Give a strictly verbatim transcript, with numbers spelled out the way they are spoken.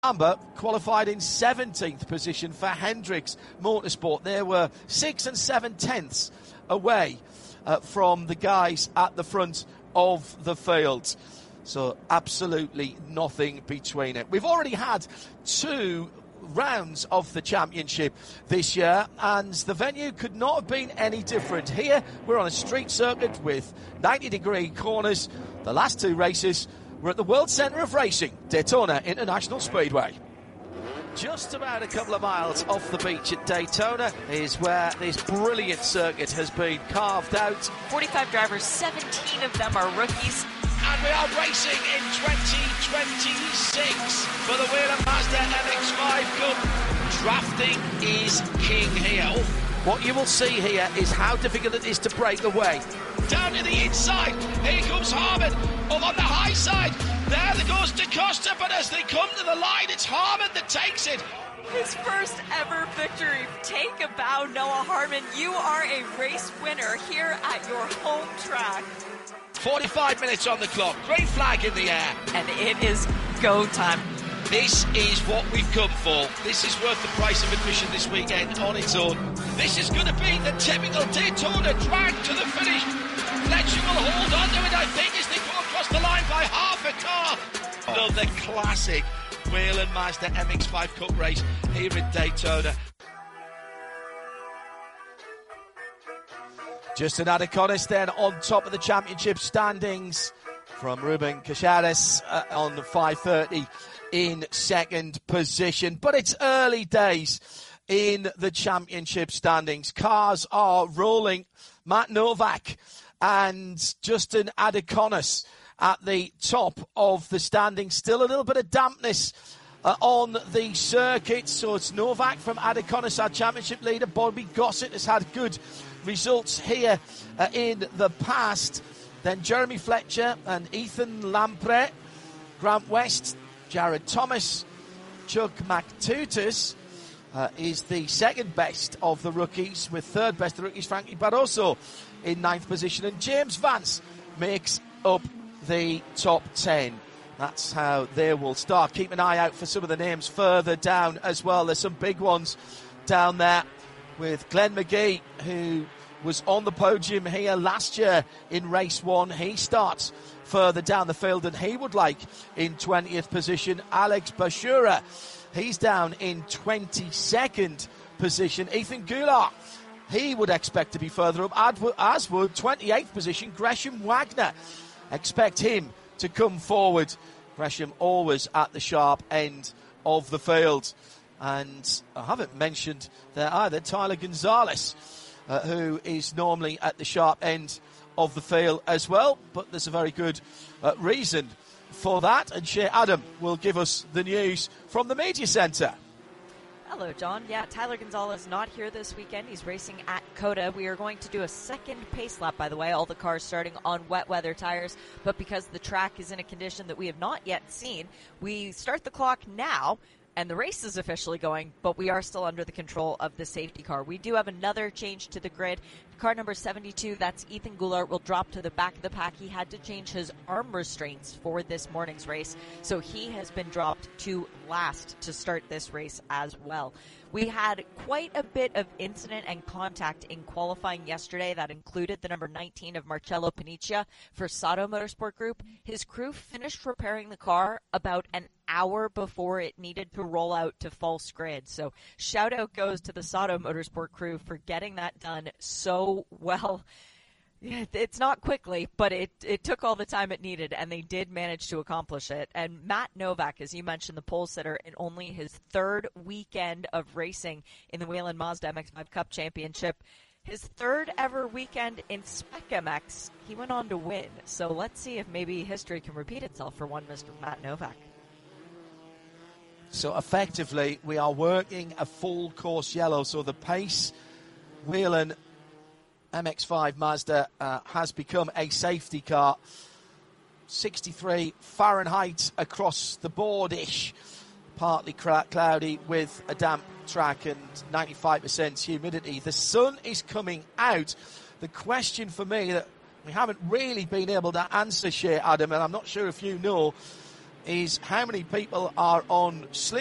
Amber qualified in seventeenth position for Hendricks Motorsport. They were six and seven tenths away uh, from the guys at the front of the field. So absolutely nothing between it. We've already had two rounds of the championship this year, and the venue could not have been any different. Here we're on a street circuit with ninety degree corners. The last two races were at the World Centre of Racing, Daytona International Speedway. Just about a couple of miles off the beach at Daytona is where this brilliant circuit has been carved out. forty-five drivers, seventeen of them are rookies. And we are racing in twenty twenty-six for the Whelen Mazda M X five Cup. Drafting is king here. Oh. What you will see here is how difficult it is to break away. Down to the inside, here comes Harman. Up on the high side, there goes Da Costa, but as they come to the line, it's Harman that takes it. His first ever victory. Take a bow, Noah Harman. You are a race winner here at your home track. forty-five minutes on the clock, green flag in the air. And it is go time. This is what we've come for. This is worth the price of admission this weekend on its own. This is going to be the typical Daytona drag to the finish. Fletcher will hold on to it, I think, as they go across the line by half a car. Oh. The classic Whelen Mazda M X five Cup race here in Daytona. Justin Adaconis then on top of the championship standings from Ruben Cachares uh, on the five thirty in second position. But it's early days in the championship standings. Cars are rolling. Matt Novak and Justin Adaconis at the top of the standings. Still a little bit of dampness uh, on the circuit. So it's Novak from Adaconis, our championship leader. Bobby Gossett has had good results here uh, in the past. Then Jeremy Fletcher and Ethan Lampre, Grant West, Jared Thomas, Chuck McTutus uh, is the second best of the rookies, with third best of the rookies Frankie Barroso in ninth position, and James Vance makes up the top ten. That's how they will start. Keep an eye out for some of the names further down as well. There's some big ones down there, with Glenn McGee, who was on the podium here last year in race one. He starts further down the field and he would like in twentieth position. Alex Bashura, he's down in twenty-second position. Ethan Goulart, he would expect to be further up, as would twenty-eighth position Gresham Wagner. Expect him to come forward. Gresham always at the sharp end of the field. And I haven't mentioned there either Tyler Gonzalez, uh, who is normally at the sharp end of the field as well. But there's a very good uh, reason for that. And Shea Adam will give us the news from the media centre. Hello, John. Yeah, Tyler Gonzalez not here this weekend. He's racing at COTA. We are going to do a second pace lap, by the way. All the cars starting on wet weather tires. But because the track is in a condition that we have not yet seen, we start the clock now. And the race is officially going, but we are still under the control of the safety car. We do have another change to the grid. Car number seventy-two, that's Ethan Goulart, will drop to the back of the pack. He had to change his arm restraints for this morning's race, so he has been dropped to last to start this race as well. We had quite a bit of incident and contact in qualifying yesterday. That included the number nineteen of Marcello Paniccia for Sato Motorsport Group. His crew finished repairing the car about an hour before it needed to roll out to false grid. So shout out goes to the Sato Motorsport crew for getting that done so well. It's not quickly, but it, it took all the time it needed, and they did manage to accomplish it. And Matt Novak, as you mentioned, the pole sitter in only his third weekend of racing in the Whelen Mazda M X five Cup Championship, his third ever weekend in Spec M X, he went on to win. So let's see if maybe history can repeat itself for one Mister Matt Novak. So effectively, we are working a full course yellow, so the pace Whelen M X five Mazda uh, has become a safety car. sixty-three Fahrenheit across the board-ish. Partly cloudy with a damp track and ninety-five percent humidity. The sun is coming out. The question for me that we haven't really been able to answer, Shea Adam, and I'm not sure if you know, is how many people are on Sling